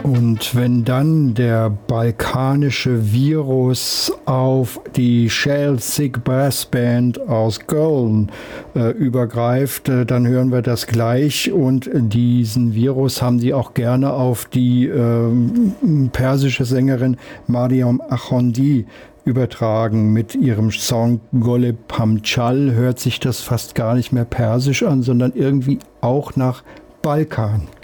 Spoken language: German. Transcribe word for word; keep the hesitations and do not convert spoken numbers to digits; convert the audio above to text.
Und wenn dann der balkanische Virus auf die Shell Sick Brass Band aus Köln äh, übergreift, äh, dann hören wir das gleich. Und diesen Virus haben sie auch gerne auf die äh, persische Sängerin Mariam Achondi übertragen. Mit ihrem Song Gole Pamchal hört sich das fast gar nicht mehr persisch an, sondern irgendwie auch nach Balkan.